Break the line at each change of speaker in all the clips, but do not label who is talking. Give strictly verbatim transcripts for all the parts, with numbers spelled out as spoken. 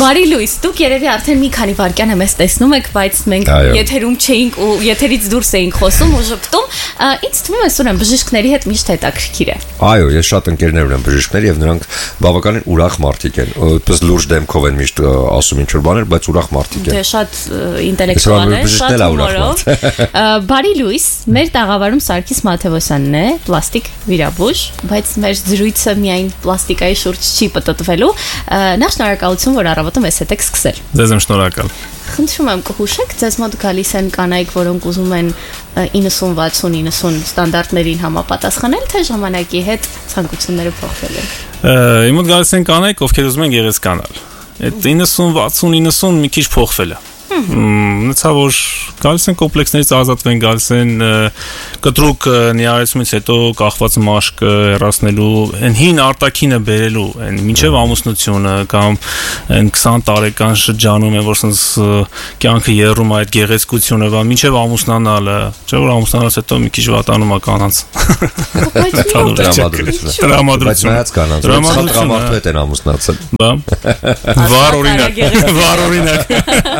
Բարի լույս, դուք երևի արդեն մի քանի վայրկյան եմ ես տեսնում եք, բայց մենք եթերում չէինք ու եթերից դուրս էինք խոսում ու ժպտում։ Ինձ թվում է, Սուրեն, բժիշկների հետ միշտ հետաքրքիր է։
Այո, ես շատ ընկերներ ունեմ բժիշկներ եւ նրանք բավականին ուրախ մարդիկ են։ Այդպես լուրջ դեմքով են միշտ ասում ինչ-որ բաներ, բայց ուրախ մարդիկ են։
Դե շատ ինտելեկտուալ է, շատ հումորով։ Բարի լույս, մեր տաղավարում Սարգիս Մաթևոսյանն է, պլաստիկ վիրաբույժ, բայց մեր զրույցը միայն պլաստիկայի շուրջ չի պտտվելու։ Նախ շնորհակալություն, որ առավոտում ես հետ եք սկսել։
Ձեզ եմ շնորհակալ։
Խնդրում եմ կհուշեք, ձեզ մոտ գալիս են կանայք, որոնք ուզում են իննսուն վաթսուն իննսուն ստանդարտներին համապատասխանել, թե ժամանակի հետ ցանկությունները փոխվել են։
Իմ մոտ գալիս են կանայք, ովքեր ուզում են գեղեցկանալ։ Այդ իննսուն վաթսուն իննսուն մի քիչ փոխվել է։ Նցա որ գալիս են կոմպլեքսներից ազատվեն, գալիս են կտրուկ նիարեցումից հետո կախված մաշկ հեռացնելու, այն հին արտաքինը բերելու, այն մինչև ամուսնությունը կամ այն քսան տարեկան շրջանում է, որ sense կյանքը եռում այդ գեղեցկությունը, վա մինչև ամուսնանալը, չէ՞ որ ամուսնանալուց հետո մի քիչ վատանում է կանանց։
Բայց նայած կանանց, տրամադրություն են ամուսնացել։
Բա։ Վառ օրինակ, վառ օրինակ։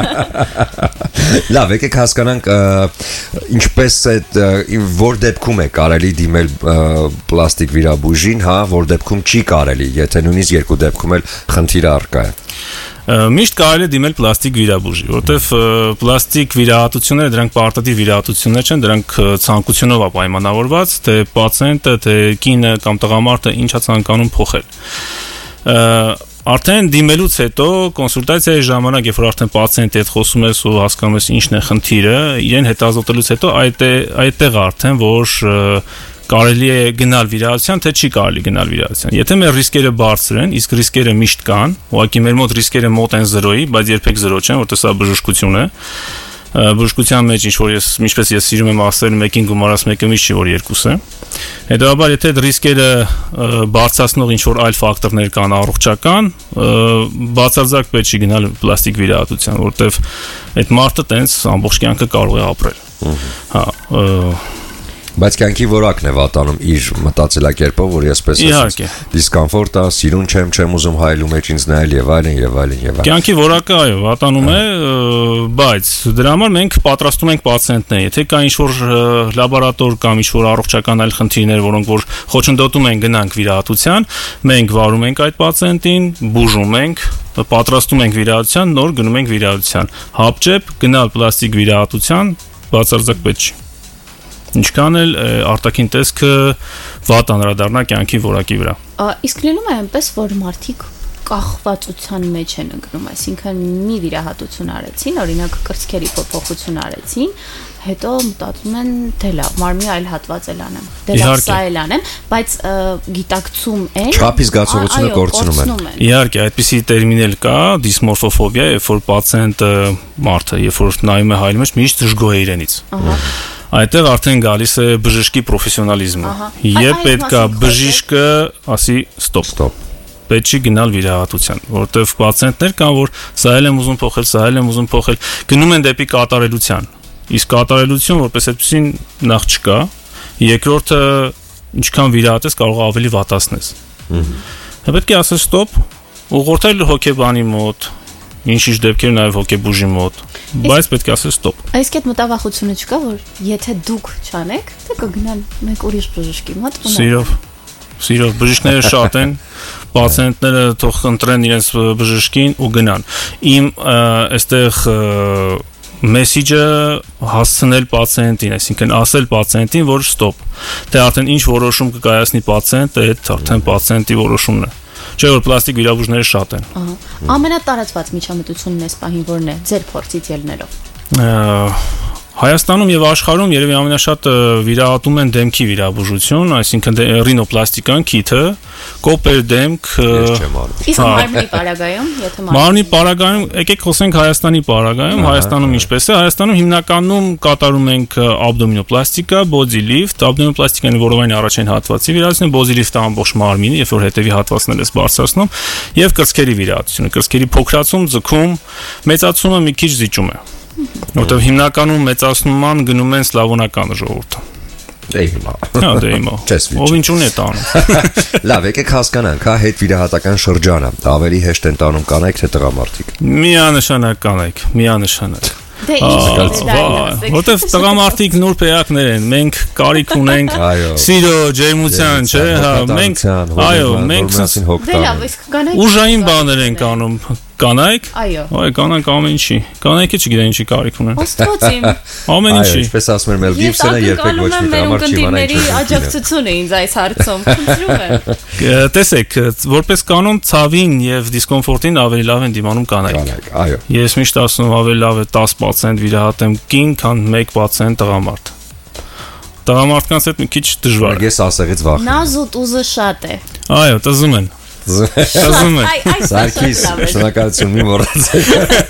Լավ, եկեք հասկանանք ինչպես է որ դեպքում է կարելի դիմել պլաստիկ վիրաբույժին, հա, որ դեպքում չի կարելի, եթե նույնիսկ երկու դեպքում էլ խնդիրը առկա է։
Միշտ կարելի է դիմել պլաստիկ վիրաբույժի, որտեվ պլաստիկ վիրահատությունները դրանք պարտադիր վիրահատություններ չեն, դրանք ցանկությունով է պայմանավորված, թե պացիենտը, թե կինը կամ տղամարդը ինչա ցանկանում փոխել։ Արդեն դիմելուց հետո կոնսուլտացիայի ժամանակ, երբ որ արդեն պացիենտի հետ խոսում ես ու հասկանում ես ինչն է խնդիրը, իրեն հետազոտելուց հետո այդ այդտեղ արդեն որ կարելի է գնալ վիրահատության, թե չի կարելի գնալ վիրահատության։ Եթե մեր ռիսկերը բարձր են, իսկ ռիսկերը միշտ կան, ուղղակի մեր մոտ ռիսկերը մոտ են զրոյի, բայց երբեք զրո չեն, որտեղ սա բժշկություն է։ Բժշկության մեջ ինչ որ ես ինչպես ես սիրում եմ ասել, մեկին գումարած մեկը միշտ չի որ երկուս է։ Հետո եթե ռիսկերը բարձրացնող ինչ որ այլ ֆակտորներ կան առողջական, բացարձակ պետք չի գնալ պլաստիկ վիրահատության, որտեվ այդ մարդը տենց ամբողջ կյանքը կարող է ապրել։ Հա,
Բայց կյանքի որակն է վատանում իր մտածելակերպով, որ եսպես
է
դիսկոմֆորտ է, սիրուն չեմ, չեմ ուզում հայելու մեջ ինձ նայել եւ այլն եւ այլն եւ այլն։
Կյանքի որակը այո, վատանում է, բայց դրա համար մենք պատրաստում ենք պացիենտներին։ Եթե կա ինչ-որ լաբորատոր կամ ինչ-որ առողջական այլ խնդիրներ, որոնք որ խոչընդոտում են գնանք վիրահատության, մենք վարում ենք այդ պացիենտին, բուժում ենք, պատրաստում ենք վիրահատության, նոր գնում ենք վիրահատության։ Հապճեպ գնալ պլաստիկ վիրահատության բացարձակ պետք չի։ Ինչքան էլ արտաքին տեսքը վատ անդրադառնա կյանքի որակի վրա։
Իսկ լինում է այնպես, որ մարդիկ կախվածության մեջ են ընկնում, այսինքն մի վիրահատություն արեցին, օրինակ կրծքերի փոփոխություն արեցին, հետո մտածում են, դե լավ, մարմնի այլ հատված էլ անեմ, դե լավ, սա էլ անեմ, բայց գիտակցում են,
չափի զգացողությունը կորցնում են։
Իհարկե, այդպիսի տերմին էլ կա, դիսմորֆոֆոբիա, երբ որ պացիենտը մարդը, երբ որ նայում է հայելու մեջ, միշտ դժգոհ է իրենից։ Այդտեղ արդեն գալիս է բժշկի պրոֆեսիոնալիզմը։ Երբ պետք է բժիշկը ասի ստոպ, ստոպ։ Պետք չի գնալ վիրահատության, որովհետև պացիենտներ կան, որ սա էլ եմ ուզում փոխել, սա էլ եմ ուզում փոխել, գնում են դեպի կատարելության։ Իսկ կատարելություն որպես այդպեսին նախ չկա, երկրորդը ինչքան վիրահատես կարող է ավելի վատացնես։ Պետք է ասես ստոպ, ուղղորդել հոգեբանի մոտ, ինչ-ինչ դեպքեր նաև հոգեբուժի մոտ, բայց պետք է ասես ստոպ։
Իսկ այդ մտավախությունը չկա, որ եթե դուք չանեք, թե կգնան մեկ ուրիշ բժշկի մոտ ու
Սիրով, սիրով բժիշկները շատ են, պացիենտները թող ընտրեն իրենց բժշկին ու գնան։ Իմ այստեղ մեսիջը հասցնել պացիենտին, այսինքն ասել պացիենտին, որ ստոպ։ Թե արդեն ինչ որոշում կկայացնի պացիենտը, այդ արդեն պացիենտի որոշումն է։ Չէ՞ որ պլաստիկ վիրաբույժները շատ են։
Ամենատարածված միջամտությունն էս պահին որն է ձեր փորձից ելնելով։
Հայաստանում եւ աշխարհում երևի ամենաշատ վիրահատում են դեմքի վիրաբուժություն, այսինքն ռինոպլաստիկան քիթը, կոպեր դեմք,
իսկ մարմնի պարագայում, եթե
մարմնի պարագայում, եկեք խոսենք Հայաստանի պարագայում, Հայաստանում ինչպես է, Հայաստանում հիմնականում կատարում ենք աբդոմինոպլաստիկա, բոդի լիֆտ, աբդոմինոպլաստիկան որովայն առաջին հատվածի վիրահատությունը, բոդի լիֆտը ամբողջ մարմինը, երբ որ հետևի հատվածն ես բարձրացնում, եւ կրծքերի վիրահատությունը, կրծքերի փոքրացում, ձգում, մեծացումը մի քիչ զիջում է։ Որտեւ հիմնականում մեծացնման գնում են սլավոնական ժողովուրդը։
Դե հիմա։
Հա, դե հիմա։ Ով ինչ ունի տանում։
Լավ, եկեք հասկանանք, հա, հետ վիրահատական շրջանը ավելի հեշտ են տանում կանայք թե տղամարդիկ։
Միանշանակ կանայք, միանշանակ։
Դե ինչ է
որտեվ տղամարդիկ նոր պեակներ են, մենք կարիք ունենք սիրո, ջերմության, չէ, հա, մենք այո, մենք
Դե լավ, իսկ կանայք
ուժային բաներ են կանում, կանայք,
այո,
այո, կանայք ամեն ինչի, կանայքը չգիտեն ինչի կարիք ունեն։
Ոստոցիմ։
Ամեն ինչի։
Ինչպես ասում էր Մել Գիբսոնը, երբեք ոչ մի տղամարդ չի իմանա ինչ է։
Աջակցությունը ինձ այս հարցում, խնդրում եմ։
Տեսեք, որպես կանոն ցավին եւ դիսկոմֆորտին ավելի լավ են դիմանում կանայք։
Այո։
Ես միշտ ասում եմ ավելի լավ է ten procent վիրահատեմ կին, քան one procent տղամարդ։ Տղամարդկանց հետ մի քիչ դժվար է։
Ես ասեղից վախ։
Նա զուտ ուզը շատ է։
Այո, տզում են։ Տզում են։
Սարգիս, շնորհակալություն, մի մոռացեք։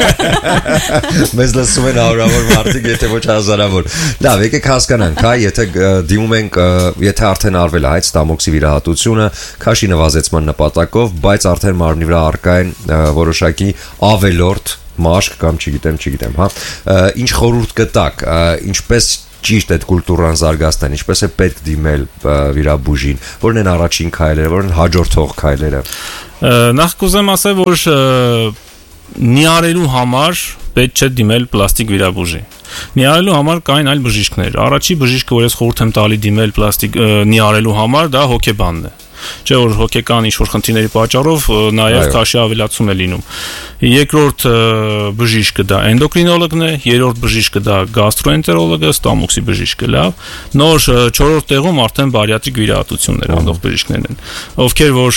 Մեզ լսում են հարյուրավոր մարդիկ, եթե ոչ հազարավոր։ Լավ, եկեք հասկանանք, հա, եթե դիմում ենք, եթե արդեն արվել է այդ ստամոքսի վիրահատությունը, քաշի նվազեցման նպատակով, բայց արդեն մարմնի վրա առկա են որոշակի ավելորդ մաշկ կամ չգիտեմ, չգիտեմ, հա, ինչ խորհուրդ կտաք, ինչպես ճիշտ այդ կուլտուրան զարգացնել, ինչպես է պետք դիմել վիրաբույժին, որն են առաջին քայլերը, որն են հաջորդող քայլերը։
Նախ կուզեմ ասել, որ նիարելու համար պետք չէ դիմել պլաստիկ վիրաբույժի։ Նիարելու համար կային այլ բժիշկներ։ Առաջի բժիշկը, որ ես խորհուրդ եմ տալի դիմել պլաստիկ նիարելու համար, դա հոգեբանն է։ Չէ որ հոգեկան ինչ-որ խնդիրների պատճառով նաև քաշի ավելացում է լինում։ Երկրորդ բժիշկը դա էնդոկրինոլոգն է, երրորդ բժիշկը դա գաստրոենտերոլոգը, ստամոքսի բժիշկը, լավ։ Նոր չորրորդ տեղում արդեն բարիատրիկ վիրահատություններ անդող բժիշկներն են, ովքեր որ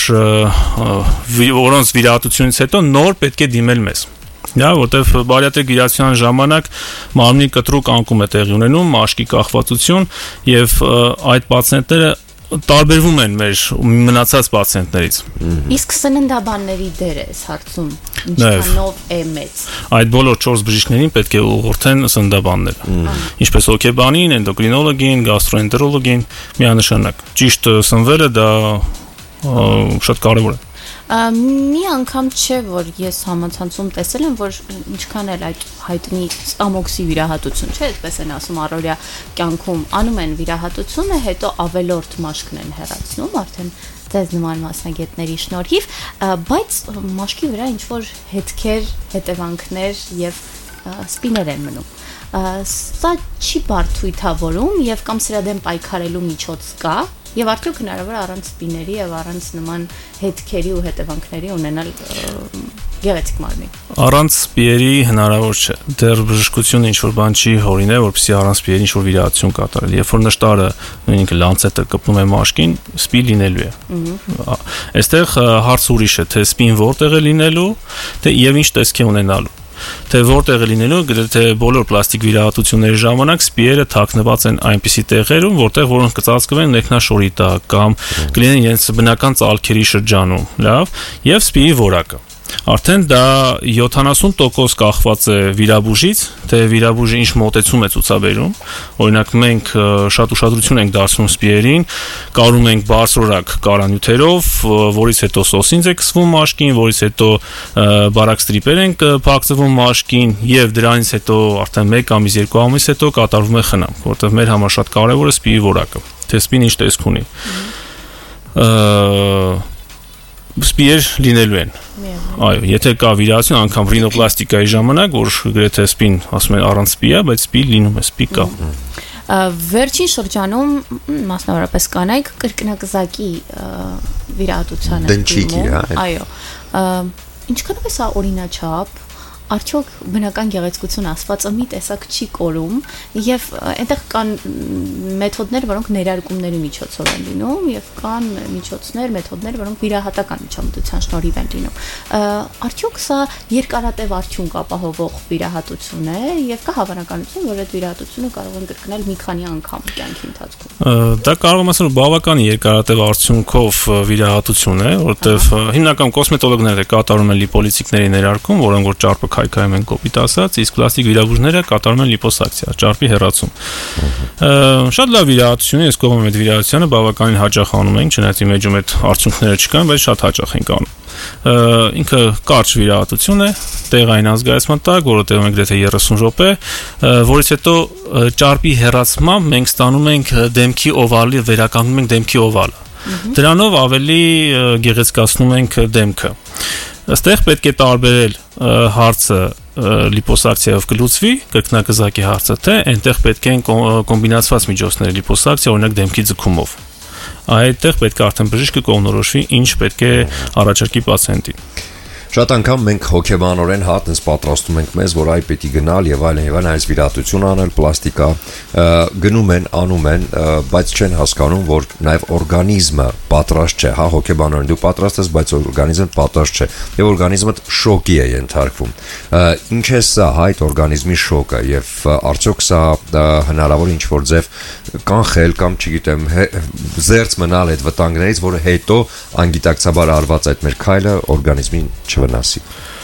որոնց վիրահատությունից հետո նոր պետք է դիմել մեզ։ Դա որտեվ բարիատրիկ վիրահատության ժամանակ մարմնի կտրուկ անկում է տեղի ունենում, մաշկի կախվածություն եւ այդ պացիենտները տարբերվում են մեր մնացած պացիենտներից։
Իսկ սննդաբանների դերը էս հարցում ինչքանով է մեծ։
Այդ բոլոր չորս բժիշկներին պետք է ուղղորդեն սննդաբանները։ Ինչպես հոգեբանին, էնդոկրինոլոգին, գաստրոենտերոլոգին, միանշանակ։ Ճիշտ սնվելը դա շատ կարևոր է։
Մի անգամ չէ, որ ես համացանցում տեսել եմ, որ ինչքան էլ այդ հայտնի ստամոքսի վիրահատություն, չէ, այդպես են ասում առօրյա կյանքում, անում են վիրահատությունը, հետո ավելորդ մաշկն են հեռացնում, արդեն ձեզ նման մասնագետների շնորհիվ, բայց մաշկի վրա ինչ-որ հետքեր, հետևանքներ եւ սպիներ են մնում։ Սա չի բարդույթավորում եւ կամ սրա դեմ պայքարելու միջոց կա եւ արդյոք հնարավոր է առանց սպիների եւ առանց նման հետքերի ու հետևանքների ունենալ գեղեցիկ մարմին։
Առանց սպիերի հնարավոր չէ։ Դեռ բժշկությունը ինչ որ բան չի հորինել, որպեսզի առանց սպիերի ինչ որ վիրահատություն կատարել։ Երբ որ նշտարը նույնիսկ լանցետը կպնում է մաշկին, սպի լինելու է։ Այստեղ հարց ուրիշ է, թե սպին որտեղ է լինելու, թե եւ ինչ տեսք է ունենալու։ Թե որտեղ է լինելու, գրեթե բոլոր պլաստիկ վիրահատությունների ժամանակ սպիերը թաքնված են այնպիսի տեղերում, որտեղ որոնք կծածկվեն ներքնաշորի տակ կամ կլինեն իրենց բնական ծալքերի շրջանում, լավ, եւ սպիի որակը։ Արդեն դա յոթանասուն տոկոս կախված է վիրաբույժից, թե վիրաբույժը ինչ մոտեցում է ցուցաբերում։ Օրինակ մենք շատ ուշադրություն ենք դարձնում սպիերին, կարում ենք բարձրորակ կարանյութերով, որից հետո սոսինձ է կսվում մաշկին, որից հետո բարակ ստրիպեր են փակցվում մաշկին եւ դրանից հետո արդեն մեկ ամիս, երկու ամիս հետո կատարվում է խնամ, որտեղ մեր համար շատ կարեւոր է սպիի որակը, թե սպին ինչ տեսք ունի։ Սպիեր լինելու են։ Այո, եթե կա վիրահատություն, անգամ ռինոպլաստիկայի ժամանակ, որ գրեթե սպին, ասում են առանց սպի է, բայց սպի լինում է, սպի կա։
Վերջին շրջանում մասնավորապես կանայք կրկնակզակի վիրահատության
են դիմում։
Այո։ Ինչքանով է սա օրինաչափ, արդյոք բնական գեղեցկություն ասվածը մի տեսակ չի կորում եւ այնտեղ կան մեթոդներ, որոնք ներարկումների միջոցով են լինում եւ կան միջոցներ, մեթոդներ, որոնք վիրահատական միջամտության շնորհիվ են լինում։ Արդյոք սա երկարատև արդյունք ապահովող վիրահատություն է եւ կա հավանականություն, որ այդ վիրահատությունը կարող են կրկնել մի քանի անգամ կյանքի ընթացքում։
Դա կարող եմ ասել բավական երկարատև արդյունքով վիրահատություն է, որտեվ հիմնական կոսմետոլոգները կատարում են լիպոլիցիկների ներարկում, որոնք որ ճարպը քայքայում են կոպիտ ասած, իսկ պլաստիկ վիրաբույժները կատարում են լիպոսակցիա, ճարպի հեռացում։ Շատ լավ վիրահատություն է, ես կողմ եմ այդ վիրահատությունը բավականին հաճախ անում ենք, չնայած իմ էջում այդ արդյունքները չկան, բայց շատ հաճախ ենք անում։ Ինքը կարճ վիրահատություն է, տեղային ազգայնացման տակ, որը տևում է գրեթե երեսուն րոպե, որից հետո ճարպի հեռացմամբ մենք ստանում ենք դեմքի օվալը, վերականգնում ենք դեմքի օվալը։ Դրանով ավելի գեղեցկացնում ենք դեմքը։ Այստեղ պետք է տարբերել հարցը լիպոսակցիայով կլուծվի, կրկնակզակի հարցը, թե այնտեղ պետք են կոմբինացված միջոցներ լիպոսակցիա, օրինակ դեմքի ձգումով։ Այդտեղ պետք է արդեն բժիշկը կողմնորոշվի, ինչ պետք է առաջարկի պացիենտին։
Շատ անգամ մենք հոգեբանորեն հատնս պատրաստում ենք մեզ, որ այ պետք է գնալ եւ այլն եւ այլն, այս վիրատություն անել, պլաստիկա գնում են, անում են, բայց չեն հասկանում, որ նաեւ օրգանիզմը պատրաստ չէ, հա, հոգեբանորեն դու պատրաստ ես, բայց օրգանիզմը պատրաստ չէ եւ օրգանիզմը շոկի է ենթարկվում։ Ինչ է սա, հա, այդ օրգանիզմի շոկը եւ արդյոք սա հնարավոր ինչ որ ձև կանխել կամ չգիտեմ զերծ մնալ այդ վտանգներից, որը հետո անգիտակցաբար արված այդ մեր քայլը օրգանիզմին չվնասի։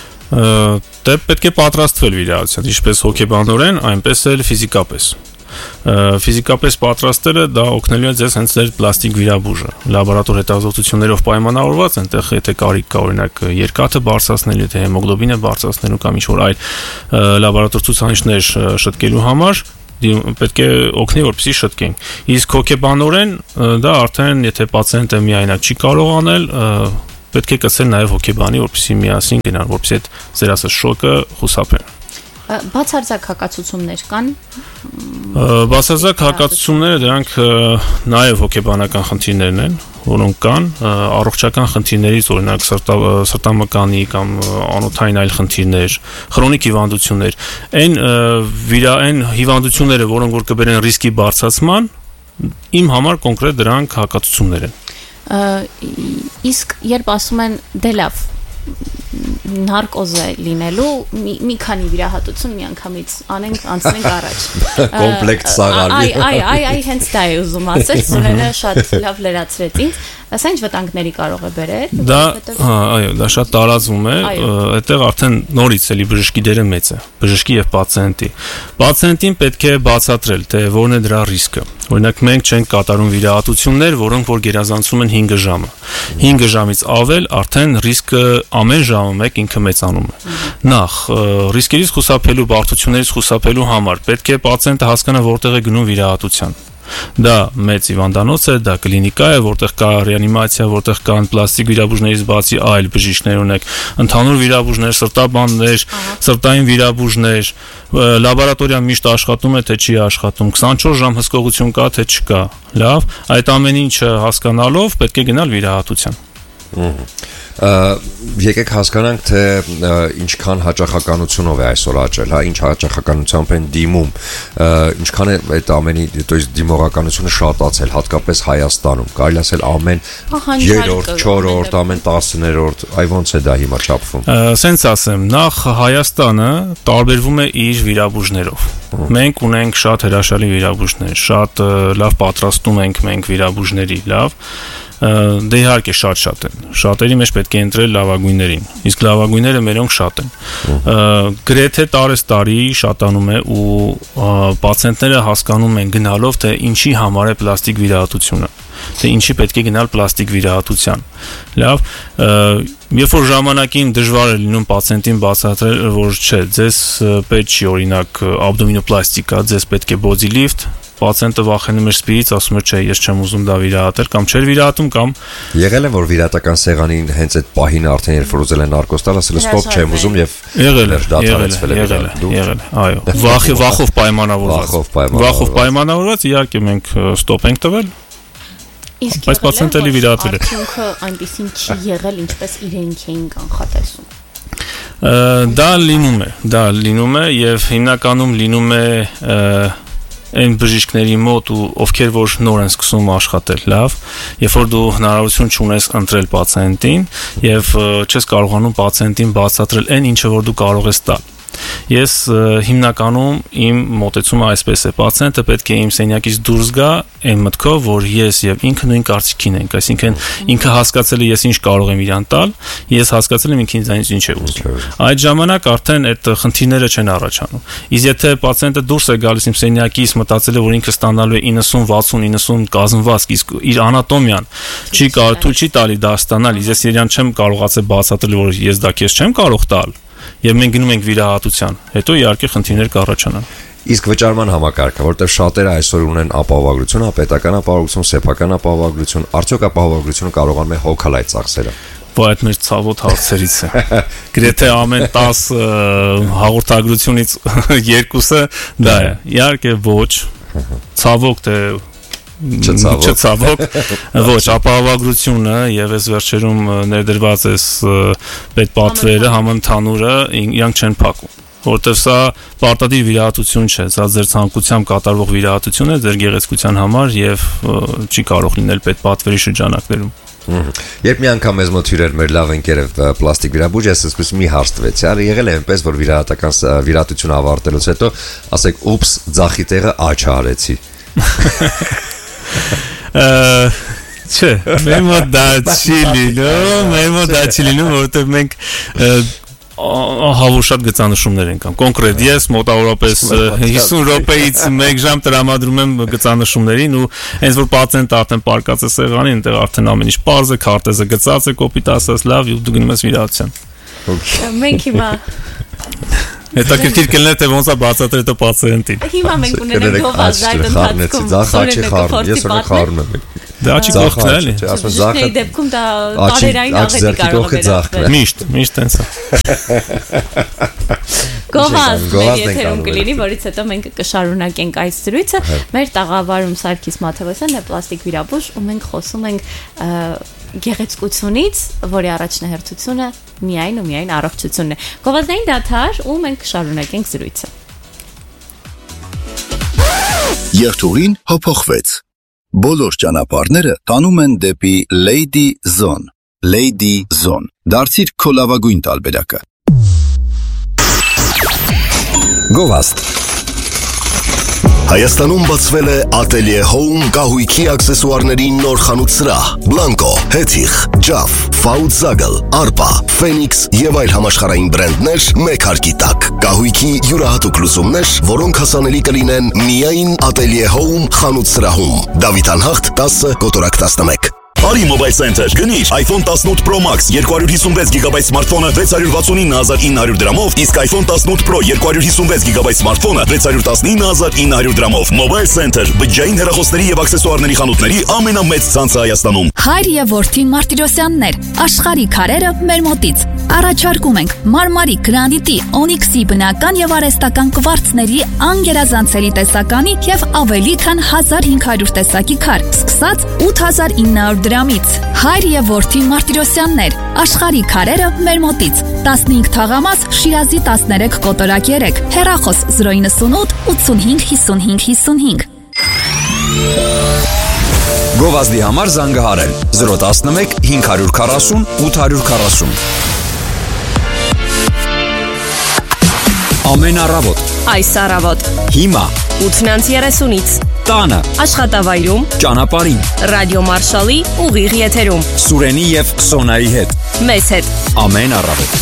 Դե պետք է պատրաստվել վիրահատության, ինչպես հոգեբանորեն, այնպես էլ ֆիզիկապես։ Ֆիզիկապես պատրաստելը դա օգնելու է ձեզ հենց ձեր պլաստիկ վիրաբույժը։ Լաբորատոր հետազոտություններով պայմանավորված, այնտեղ եթե կարիք կա, օրինակ երկաթը բարձրացնելու, թե հեմոգլոբինը բարձրացնելու կամ ինչ-որ այլ լաբորատոր ցուցանիշներ շտկելու համար պետք է օգնի, որպեսզի շտկենք։ Իսկ հոգեբանորեն դա արդեն եթե պացիենտը միայնակ չի կարող անել, պետք է կցել նաև հոգեբանի, որպեսզի միասին գնան, որպեսզի այդ ձեր ասած շոկը խուսափեն։
Բացարձակ հակացություններ կան։
Բացարձակ հակացությունները դրանք նաև հոգեբանական խնդիրներն են, որոնք կան, առողջական խնդիրներից, օրինակ սրտամկանի կամ անոթային այլ խնդիրներ, քրոնիկ հիվանդություններ, այն վիրա այն հիվանդությունները, որոնք որ կբերեն ռիսկի բարձրացման, իմ համար կոնկրետ դրանք հակացություններ են։
Իսկ երբ ասում են դե լավ նարկոզ է լինելու, մի, մի քանի վիրահատություն միանգամից անենք, անցնենք առաջ։
Կոմպլեկտ սաղարվի։
Այ, այ, այ, այ, հենց դա է ուզում ասել, Սուրենը շատ լավ լրացրեց ինձ։ Սա ինչ վտանգների կարող է բերել։
Դա, հա, այո, դա շատ տարածվում է, այդտեղ արդեն նորից էլի բժշկի դերը մեծ է, բժշկի եւ պացիենտի։ Պացիենտին պետք է բացատրել, թե որն է դրա ռիսկը։ Օրինակ մենք չենք կատարում վիրահատություններ, որոնք որ գերազանցում են հինգ ժամը։ հինգ ժամից ավել արդեն ռիսկը ամեն ժամը մեկ ինքը մեծանում է։ Նախ ռիսկերից խուսափելու, բարդություններից խուսափելու համար պետք է պացիենտը հասկանա որտեղ է գնում վիրահատության։ Դա մեծ հիվանդանոց է, դա կլինիկա է, որտեղ կա ռեանիմացիա, որտեղ կան պլաստիկ վիրաբույժներից բացի այլ բժիշկներ ունեք, ընդհանուր վիրաբույժներ, սրտաբաններ, սրտային վիրաբույժներ, լաբորատորիան միշտ աշխատում է, թե չի աշխատում, քսանչորս ժամ հսկողություն կա, թե չկա։ Լավ, այդ ամեն ինչը հասկանալով պետք է գնալ վիրահատության։
Եկեք հասկանանք, թե ինչքան հաճախականությունով է այսօր աճել, հա, ինչ հաճախականությամբ են դիմում, ինչքան է այդ ամենի, то есть դիմողականությունը շատացել, հատկապես Հայաստանում, կարելի ասել ամեն երրորդ, չորրորդ, ամեն տասներորդ, այ ոնց է դա հիմա չափվում։
Սենց ասեմ, նախ Հայաստանը տարբերվում է իր վիրաբույժներով։ Մենք ունենք շատ հրաշալի վիրաբույժներ, շատ լավ պատրաստում ենք մենք վիրաբույժների, լավ։ Դե իհարկե շատ-շատ են։ Շատերի մեջ պետք է ընտրել լավագույններին։ Իսկ լավագույնները մերոնք շատ են։ Գրեթե տարեստարի շատանում է ու պացիենտները հասկանում են գնալով, թե ինչի համար է պլաստիկ վիրահատությունը, թե ինչի պետք է գնալ պլաստիկ վիրահատության։ Լավ, երբ որ ժամանակին դժվար է լինում պացիենտին բացատրել, որ չէ, ձեզ պետք չի օրինակ աբդոմինոպլաստիկա, ձեզ պետք է body lift, պացիենտը վախենում էր սպիրից, ասում էր, չէ, ես չեմ ուզում դա վիրահատել կամ չէր վիրահատում կամ
եղել է որ վիրահատական սեղանին հենց այդ պահին արդեն երբ որ ուզել են նարկոզ տալ, ասել է ստոպ չեմ ուզում եւ
եղել է, դադարեցվել է, եղել է, եղել է, այո, վախի վախով պայմանավորված, վախով պայմանավորված, իհարկե մենք ստոպ ենք տվել, բայց պացիենտը լի վիրահատվել է։
Արդյունքը այնպեսին չի եղել, ինչպես իրենք էին կանխատեսում։
Դա լինում է, դա լինում է եւ հիմնականում լինում է այն բժիշկների մոտ ու ովքեր որ նոր են սկսում աշխատել, լավ, երբ որ դու հնարավորություն չունես ընտրել պացիենտին եւ չես կարողանում պացիենտին բացատրել այն ինչը որ դու կարող ես տալ։ Ես հիմնականում իմ մոտեցումը այսպես է, պացիենտը պետք է իմ սենյակից դուրս գա այն մտքով, որ ես եւ ինքը նույն կարծիքին ենք, այսինքն ինքը հասկացել է ես ինչ կարող եմ իրան տալ, ես հասկացել եմ ինքը ինձանից ինչ է ուզում։ Այդ ժամանակ արդեն այդ խնդիրները չեն առաջանում։ Իսկ եթե պացիենտը դուրս է գալիս իմ սենյակից, մտածել է որ ինքը ստանալու է իննսուն, վաթսուն, իննսուն կազմվածք, իսկ իր անատոմիան չի կարող, թույլ չի տալի դա ստանալ, իսկ ես իրան չեմ կարողացել բացատրել, որ ես դա քեզ չեմ կարող տալ, եւ մենք գնում ենք վիրահատության, հետո իհարկե խնդիրներ կառաջանան։
Իսկ վճարման համակարգը, որտեղ շատերը այսօր ունեն ապահովագրություն, պետական ապահովագրություն, սեփական ապահովագրություն, արդյոք ապահովագրությունը կարողանում է հոգալ այդ ծախսերը։
Բա այդ մեր ցավոտ հարցերից է։ Գրեթե ամեն տաս հաղորդագրությունից երկուսը դա է։ Իհարկե ոչ։ Ցավոք թե չցավոք։ Ոչ, ապահովագրությունը եւ այս վերջերում ներդրված էս պետպատվերը համընդհանուրը իրանք չեն փակում։ Որտեւ սա պարտադիր վիրահատություն չէ, սա ձեր ցանկությամբ կատարվող վիրահատություն է ձեր գեղեցկության համար եւ չի կարող լինել պետպատվերի շրջանակներում։
Երբ մի անգամ մեզ մոտ հյուրեր մեր լավ ընկերը պլաստիկ վիրաբույժ, ես ասես մի հարց տվեցի, արի եղել է այնպես, որ վիրահատական վիրահատությունը ավարտելուց հետո ասեք, ուպս, ձախի տեղը աչը արեցի։
Չէ, մեր մոտ դա չի լինում, մեր մոտ դա չի լինում, որովհետև մենք հավոր շատ գծանշումներ ենք անում։ Կոնկրետ ես մոտավորապես հիսուն րոպեից մեկ ժամ տրամադրում եմ գծանշումներին ու հենց որ պացիենտը արդեն պարկած է սեղանին, այնտեղ արդեն ամեն ինչ պարզ է, քարտեզը գծած է, կոպիտ ասած լավ, ու դու գնում ես վիրահատության։
Մենք հիմա
Հետաքրքիր կլիներ թե ոնց է բացատրել դա պացիենտին։
Հիմա մենք ունենք գովազ այդ ընթացքում։
Ձախաչի խառն, ես օրինակ խառնում եմ։
Դա չի կողքն է, էլի։
Ասում ձախը
դեպքում դա տարերային աղետի կարող է
ձախը։
Միշտ, միշտ տենց է։
Գովազ եթերում կլինի, որից հետո մենք կշարունակենք այս զրույցը։ Մեր տաղավարում Սարգիս Մաթևոսյանն է պլաստիկ վիրաբույժ ու մենք խոսում ենք գեղեցկությունից, որի առաջնահերթությունը միայն ու միայն առողջությունն է։ Գովազդային դադար ու մենք կշարունակենք զրույցը։
Երթուղին հոփոխվեց։ Բոլոր ճանապարհները տանում են դեպի Lady Zone։ Lady Zone։ Դարձիր քո լավագույն տարբերակը։
Գովազդ։
Հայաստանում բացվել է Atelier Home կահույքի աքսեսուարների նոր խանութ սրահ, Blanco, Hethich, Jaff, Fautzagel, Arpa, Phoenix եւ այլ համաշխարհային բրենդներ մեկ հարկի տակ։ Կահույքի յուրահատուկ լուծումներ, որոնք հասանելի կլինեն միայն Atelier Home խանութ սրահում։ Դավիթ Անհախտ տասը կոտորակ տասնմեկ։ Արի Mobile Center գնիր iPhone տասնութ Pro Max երկու հարյուր հիսունվեց գիգաբայթ սմարթֆոնը վեց հարյուր վաթսունինը հազար ինը հարյուր դրամով, իսկ iPhone տասնութ Pro երկու հարյուր հիսունվեց գիգաբայթ սմարթֆոնը վեց հարյուր տասնինը հազար ինը հարյուր դրամով։ Mobile Center բջջային հեռախոսների եւ աքսեսուարների խանութների ամենամեծ ցանցը Հայաստանում։
Հայր եւ որդի Մարտիրոսյաններ, աշխարհի քարերը մեր մոտից։ Առաջարկում ենք մարմարի, գրանիտի, օնիքսի բնական եւ արհեստական կվարցների անգերազանցելի տեսականի եւ ավելի քան հազար հինգ հարյուր տեսակի քար, սկսած ութ հազար ինը հարյուր դրամից։ Հայր եւ որդի Մարտիրոսյաններ, աշխարհի քարերը մեր մոտից։ տասնհինգ թաղամաս, Շիրազի տասներեք կոտորակ երեք, հեռախոս զրո իննսունութ ութսունհինգ հիսունհինգ հիսունհինգ։
Գովազդի համար զանգահարել զրո տասնմեկ հինգ հարյուր քառասուն ութ հարյուր քառասուն։ Ամեն առավոտ,
այս առավոտ,
հիմա,
ութնանց երեսունից,
տանը,
աշխատավայրում,
ճանապարհին,
ռադիո Մարշալի ուղիղ եթերում,
Սուրենի եւ Սոնայի հետ,
մեզ հետ,
ամեն առավոտ։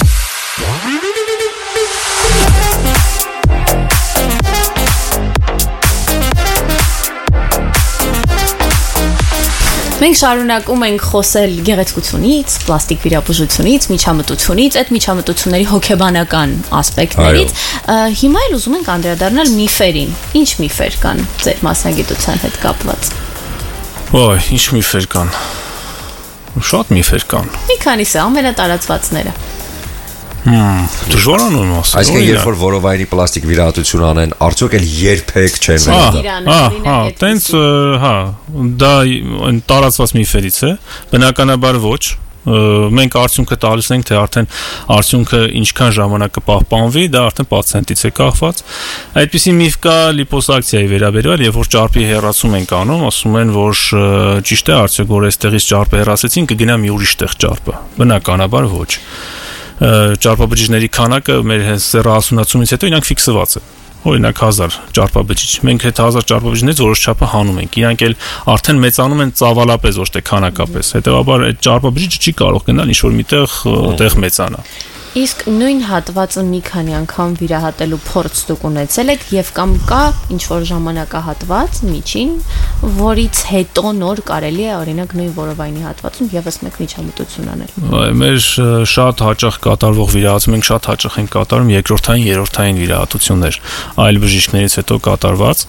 Մենք շարունակում ենք խոսել գեղեցկությունից, պլաստիկ վիրաբուժությունից, միջամտությունից, այդ միջամտությունների հոգեբանական ասպեկտներից։ Հիմա էլ ուզում ենք անդրադառնալ միֆերին։ Ինչ միֆեր կան ձեր մասնագիտության հետ կապված։
Ոյ, ինչ միֆեր կան։ Շատ միֆեր կան։
Մի քանիսը ամենատարածվածները։
Հմ, դժվարանում ասել։
Այսինքն երբ որ որովայնի պլաստիկ վիրահատություն անեն, արդյոք էլ երբեք չեն
վերադառնա։ Հա, հա, տենց, հա, դա այն տարածված միֆերից է, բնականաբար ոչ։ Մենք արդյունքը տալիս ենք, թե արդեն արդյունքը ինչքան ժամանակ կպահպանվի, դա արդեն պացիենտից է կախված։ Այդպիսի միֆ կա լիպոսակցիայի վերաբերյալ, երբ որ ճարպի հեռացում ենք անում, ասում են, որ ճիշտ է, արդյոք որ այստեղից ճարպը հեռացեցին, կգնա մի ուրիշ տեղ ճարպը։ Բնականաբար ոչ։ Ճարպաբջիջների քանակը մեր սեռահասունացումից հետո իրանք ֆիքսված է։ Օրինակ հազար ճարպաբջիջ։ Մենք այդ հազար ճարպաբջիջներից որոշ չափը հանում ենք։ Իրանք էլ արդեն մեծանում են ծավալապես, ոչ թե քանակապես։ Հետևաբար այդ ճարպաբջիջը չի կարող գնալ ինչ որ միտեղ տեղ մեծանա։
Իսկ նույն հատվածը մի քանի անգամ վիրահատելու փորձ դուք ունեցել եք եւ կամ կա ինչ որ ժամանակահատված միջին, որից հետո նոր կարելի է օրինակ նույն որովայնի հատվածում եւս մեկ միջամտություն անել։
Մեր շատ հաճախ կատարվող վիրահատում ենք, շատ հաճախ ենք կատարում երկրորդային, երրորդային վիրահատություններ, այլ բժիշկներից հետո կատարված,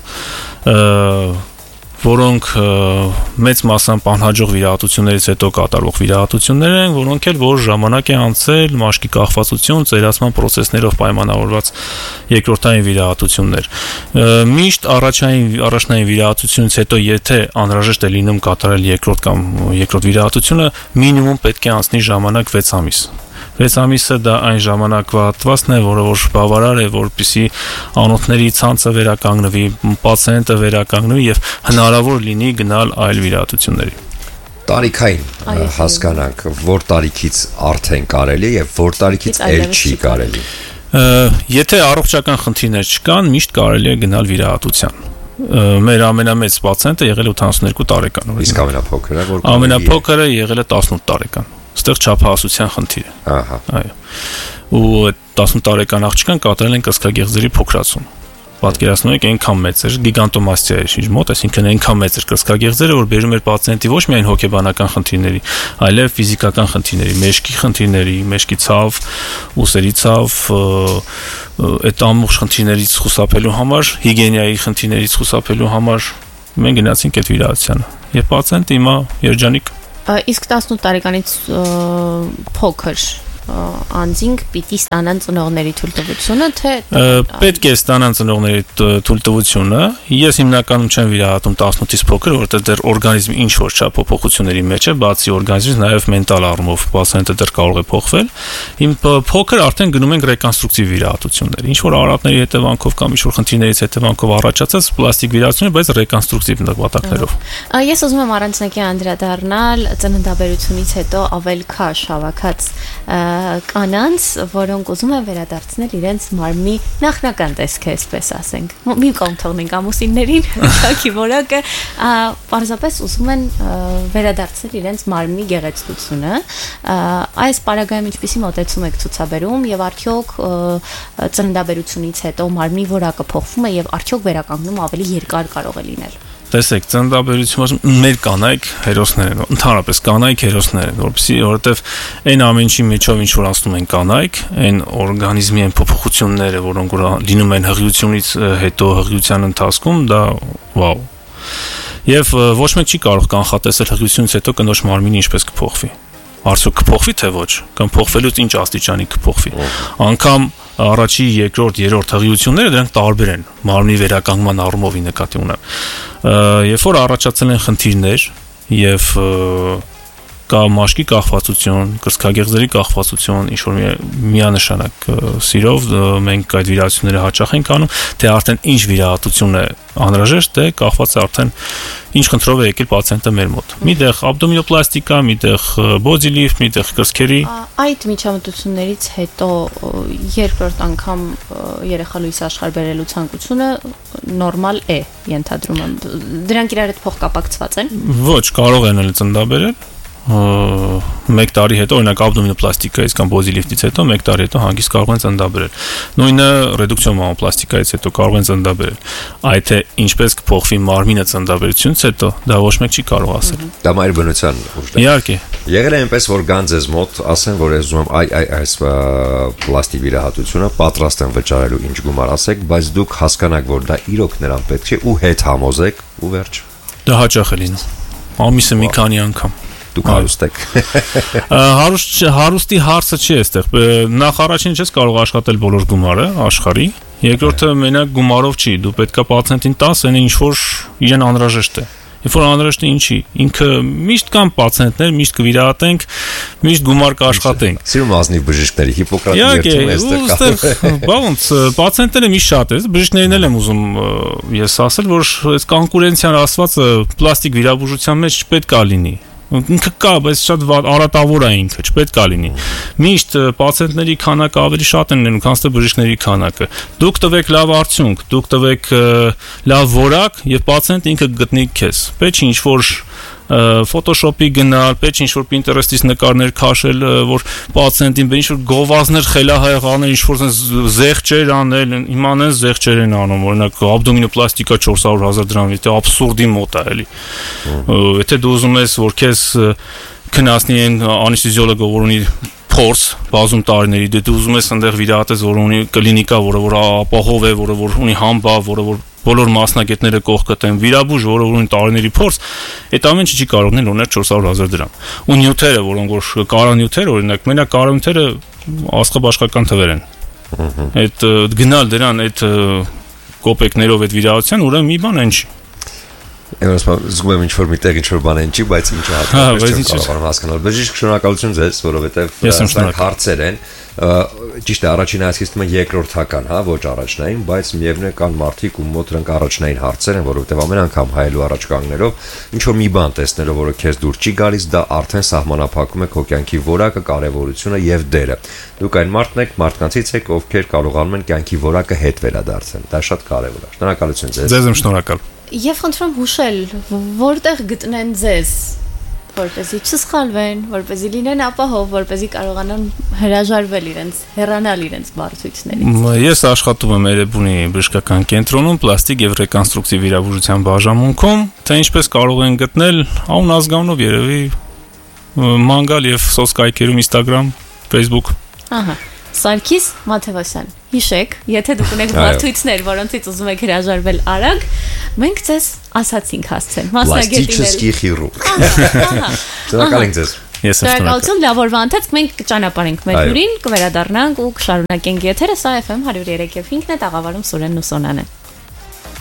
որոնք մեծ մասամբ անհաջող վիրահատություններից հետո կատարվող վիրահատություններ են, որոնք էլ որ ժամանակ է անցել մաշկի կախվածություն, ծերացման process-ներով պայմանավորված երկրորդային վիրահատություններ։ Միշտ առաջային առաջնային վիրահատությունից հետո եթե անհրաժեշտ է լինում կատարել երկրորդ կամ երկրորդ վիրահատությունը, մինիմում պետք է անցնի ժամանակ վեց ամիս։ վեց ամիսը դա այն ժամանակվա հատվածն է, որը որ բավարար է, որպեսզի անոթների ցանցը վերականգնվի, պացիենտը վերականգնվի եւ հնարավոր լինի գնալ այլ վիրահատությունների։
Տարիքային հասկանանք, որ տարիքից արդեն կարելի է եւ որ տարիքից էլ չի կարելի։
Եթե առողջական խնդիրներ չկան, միշտ կարելի է գնալ վիրահատության։ Մեր ամենամեծ պացիենտը եղել է ութանասունյոթ տարեկան։
Իսկ ամենափոքրը որ
ամենափոքրը եղել է տասնութ տարեկան։ Ստեղ չափահասության խնդիր է։
Ահա։
Այո։ Ու տասնութ տարեկան աղջկան կատարել են կրծքագեղձերի փոքրացում։ Պատկերացնում եք, այնքան մեծ էր, գիգանտոմաստիա էր իր մոտ, այսինքն այնքան մեծ էր կրծքագեղձերը, որ բերում էր պացիենտի ոչ միայն հոգեբանական խնդիրների, այլև ֆիզիկական խնդիրների, մեջքի խնդիրների, մեջքի ցավ, ուսերի ցավ, այդ ամբողջ խնդիրներից խուսափելու համար, հիգիենայի խնդիրներից խուսափելու համար մենք գնացինք այդ վիրահատությանը։ Եվ պացիենտը հիմա երջանիկ։
Իսկ տասնութ տարեկանից փոքր անձինք պիտի ստանան ծնողների թույլտվությունը, թե
պետք է ստանան ծնողների թույլտվությունը։ Ես հիմնականում չեմ վիրահատում տասնութից փոքր, որովհետև դեռ օրգանիզմի ինչ որ չափ փոփոխությունների մեջ է, բացի օրգանիզմից նաև մենտալ առումով պացիենտը դեռ կարող է փոխվել։ Իմ փոքր արդեն գնում ենք ռեկոնստրուկտիվ վիրահատություններ։ Ինչ որ արատների հետևանքով կամ ինչ որ խնդիրներից հետևանքով առաջացած պլաստիկ վիրահատություն, բայց ռեկոնստրուկտիվ նպատակներով։
Ես ուզում եմ առանձնակի անդրադառնալ ծննդաբերությունից հետո ավել քաշ հավաքած կանանց, որոնք ուզում են վերադարձնել իրենց մարմնի նախնական տեսքը, այսպես ասենք։ Մի կողմ թողնենք ամուսիններին, շաքի որակը, պարզապես ուզում են վերադարձնել իրենց մարմնի գեղեցկությունը։ Այս պարագայում ինչպիսի մոտեցում եք ցուցաբերում եւ արդյոք ծննդաբերությունից հետո մարմնի որակը փոխվում է եւ արդյոք վերականգնում ավելի երկար կարող է լինել։
Տեսեք, ծննդաբերությունը մեր կանայք հերոսներ են, ընդհանրապես կանայք հերոսներ են, որովհետեւ որովհետեւ այն ամեն ինչի միջով ինչ որ անցնում են կանայք, այն օրգանիզմի այն փոփոխությունները, որոնք որ լինում են հղիությունից հետո հղիության ընթացքում, դա վաու։ Եվ ոչ մեկ չի կարող կանխատեսել հղիությունից հետո կնոջ մարմինը ինչպես կփոխվի։ Արդյոք կփոխվի թե ոչ, կամ փոխվելուց ինչ աստիճանի կփոխվի։ Անկամ առաջի, երկրորդ, երրորդ հղիությունները դրանք տարբեր են մարմնի վերականգնման առումով նկատի ունեմ։ Երբ որ առաջացել են խնդիրներ եւ կա մաշկի կախվածություն, կրծքագեղձերի կախվածություն, ինչ որ միանշանակ սիրով մենք այդ վիրահատությունները հաճախ ենք անում, թե արդեն ինչ վիրահատություն է անհրաժեշտ է, կախված է արդեն ինչ խնդրով է եկել պացիենտը մեր մոտ։ Միտեղ աբդոմինոպլաստիկա, միտեղ body lift, միտեղ կրծքերի։
Այդ միջամտություններից հետո երկրորդ անգամ երեխա լույս աշխարհ բերելու ցանկությունը նորմալ է, ենթադրում եմ։ Դրանք իրար հետ փոխկապակցված են։
Ոչ, կարող են էլ ծննդաբերել մեկ տարի հետո, օրինակ աբդոմինոպլաստիկայից կամ body lift-ից հետո մեկ տարի հետո հանգիստ կարող են ծննդաբերել։ Նույնը ռեդուկցիոն մամոպլաստիկայից հետո կարող են ծննդաբերել։ Այդ թե ինչպես կփոխվի մարմինը ծննդաբերությունից հետո, դա ոչ մեկ չի կարող ասել։
Դա մայր բնության ուժ է։
Իհարկե։
Եղել է այնպես, որ գանձես մոտ ասեն, որ ես ուզում եմ այ այ այս պլաստիկ վիրահատությունը պատրաստ եմ վճարելու ինչ գումար ասեք, բայց դուք հասկանաք, որ դա իրոք նրան պետք է ու հետ համոզեք ու վերջ։
Դա հաճախ է լինում։ Ամիսը մի քանի անգամ։
Դուք հարուստ եք։
Հարուստ հարուստի հարցը չի այստեղ։ Նախ առաջին չես կարող աշխատել բոլոր գումարը աշխարհի։ Երկրորդը մենակ գումարով չի, դու պետքա պացիենտին տաս, այն ինչ որ իրեն անհրաժեշտ է։ Երբ որ անհրաժեշտ է ինչի, ինքը միշտ կան պացիենտներ, միշտ կվիրահատենք, միշտ գումար կաշխատենք։
Սիրում ազնիվ բժիշկների Հիպոկրատի երթում
այստեղ։ Բա ոնց պացիենտները միշտ շատ է, բժիշկներին էլ եմ ուզում ես ասել, որ այս կոնկուրենցիան ասվածը պլաստիկ վիրաբուժության մեջ չպետք է լինի։ Ինքը կա, բայց շատ արատավոր է ինքը, չպետք է լինի։ Միշտ պացիենտների քանակը ավելի շատ են լինում, քան թե բժիշկների քանակը։ Դուք տվեք լավ արդյունք, դուք տվեք լավ որակ, եւ պացիենտը ինքը գտնի քեզ։ Պետք չի ինչ որ Photoshop-ի գնալ, պետք ինչ-որ Pinterest-ից նկարներ քաշել, որ պացիենտին բեր ինչ-որ գովազդներ խելահայ անել, ինչ-որ զեղչեր անել, իմանեն զեղչեր են անում, օրինակ abdominoplastika չորս հարյուր հազար դրամ, դա абսուրդի մոտ է, էլի։ Եթե դու ուզում ես, որ քեզ քնասնի են անեստեզիոլոգը, որ ունի փորձ բազում տարիների, դու ուզում ես այնտեղ վիրահատես, որ ունի կլինիկա, որը որ ապահով է, որը որ ունի համբա, որը որ բոլոր մասնագետները կողքդ են, վիրաբույժ, որը որ ունի տարիների փորձ, այդ ամեն ինչը չի կարող նել ուներ չորս հարյուր հազար դրամ։ Ու նյութերը, որոնք որ կարանյութերը, օրինակ, մենակ կարանյութերը աստղաբաշխական թվեր են։ Այդ գնալ դրան այդ կոպեկներով այդ վիրահատության, ուրեմն մի բան այն չի։
Ես զգում եմ ինչ-որ միտեղ ինչ-որ բան են չի, բայց ինչը հատկապես չեմ կարող հասկանալ։ Բժիշկ, շնորհակալություն ձեզ, որովհետև հարցեր են, ճիշտ է, առաջին այսքից թվում է երկրորդական, հա, ոչ առաջնային, բայց միևնույն է կան մարդիկ, ում մոտ դրանք առաջնային հարցեր են, որովհետև ամեն անգամ հայելու առաջ կանգնելով ինչ-որ մի բան տեսնելով, որը քեզ դուր չի գալիս, դա արդեն սահմանափակում է քո կյանքի որակը, կարևորությունը եւ դերը։ Դուք այն մարդն եք, մարդկանցից եք, ովքեր կարողանում են կյանքի որակը հետ վերադարձնել։ Դա շատ կարևոր է։ Շնորհակալություն ձեզ։
Ձեզ եմ շնորհակալ։
Եվ խնդրում հուշել, որտեղ գտնեն ձեզ, որպեսզի չսխալվեն, որպեսզի լինեն ապահով, որպեսզի կարողանան հրաժարվել իրենց, հեռանալ իրենց բարդություններից։
Ես աշխատում եմ Էրեբունի բժշկական կենտրոնում, պլաստիկ եւ ռեկոնստրուկտիվ վիրաբուժության բաժանմունքում, թե ինչպես կարող են գտնել, անուն ազգանունով երևի մանգալ եւ սոցկայքերում Instagram, Facebook։
Ահա։ Սարգիս Մաթևոսյան, հիշեք, եթե դուք ունեք բարդություններ, որոնցից ուզում եք հրաժարվել արագ, մենք ձեզ ասացինք հասցեն, մասնագետին։
Պլաստիկի խիրուրգ։ Շնորհակալ ենք ձեզ։
Ես եմ
շնորհակալություն, լավ օրվա ընթացք, մենք կճանապարհենք մեր ուրին, կվերադառնանք ու կշարունակենք եթերը, սա F M one oh three point five-ն է, տաղավարում Սուրենն ու Սոնան են։